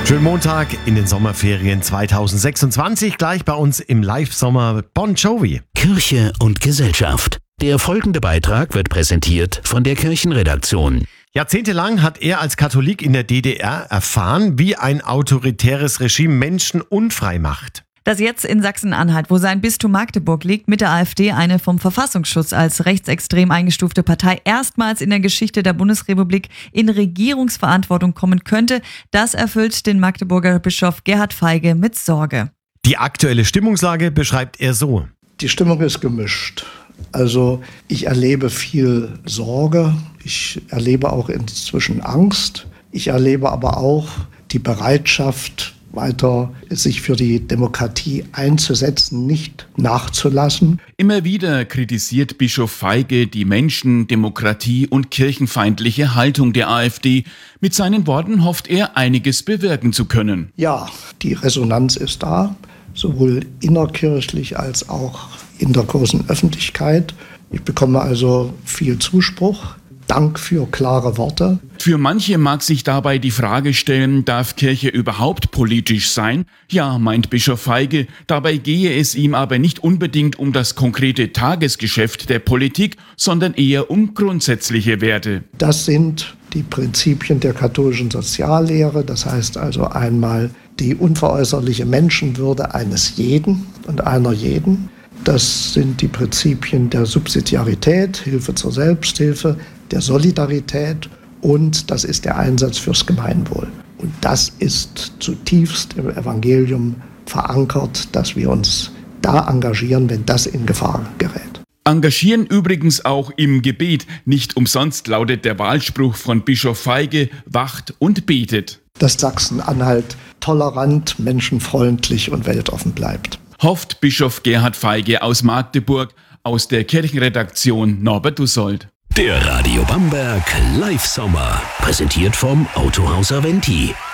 Schönen Montag in den Sommerferien 2026, gleich bei uns im Live-Sommer Bon Jovi. Kirche und Gesellschaft. Der folgende Beitrag wird präsentiert von der Kirchenredaktion. Jahrzehntelang hat er als Katholik in der DDR erfahren, wie ein autoritäres Regime Menschen unfrei macht. Dass jetzt in Sachsen-Anhalt, wo sein Bistum Magdeburg liegt, mit der AfD eine vom Verfassungsschutz als rechtsextrem eingestufte Partei erstmals in der Geschichte der Bundesrepublik in Regierungsverantwortung kommen könnte, das erfüllt den Magdeburger Bischof Gerhard Feige mit Sorge. Die aktuelle Stimmungslage beschreibt er so. Die Stimmung ist gemischt. Also ich erlebe viel Sorge, ich erlebe auch inzwischen Angst, ich erlebe aber auch die Bereitschaft, weiter sich für die Demokratie einzusetzen, nicht nachzulassen. Immer wieder kritisiert Bischof Feige die menschen-, demokratie- und kirchenfeindliche Haltung der AfD. Mit seinen Worten hofft er, einiges bewirken zu können. Ja, die Resonanz ist da, sowohl innerkirchlich als auch in der großen Öffentlichkeit. Ich bekomme also viel Zuspruch. Dank für klare Worte. Für manche mag sich dabei die Frage stellen, darf Kirche überhaupt politisch sein? Ja, meint Bischof Feige, dabei gehe es ihm aber nicht unbedingt um das konkrete Tagesgeschäft der Politik, sondern eher um grundsätzliche Werte. Das sind die Prinzipien der katholischen Soziallehre, das heißt also einmal die unveräußerliche Menschenwürde eines jeden und einer jeden. Das sind die Prinzipien der Subsidiarität, Hilfe zur Selbsthilfe, der Solidarität und das ist der Einsatz fürs Gemeinwohl. Und das ist zutiefst im Evangelium verankert, dass wir uns da engagieren, wenn das in Gefahr gerät. Engagieren übrigens auch im Gebet. Nicht umsonst lautet der Wahlspruch von Bischof Feige, wacht und betet. Dass Sachsen-Anhalt tolerant, menschenfreundlich und weltoffen bleibt. Hofft Bischof Gerhard Feige aus Magdeburg, aus der Kirchenredaktion Norbert Dussold. Der Radio Bamberg Live-Sommer, präsentiert vom Autohaus Aventi.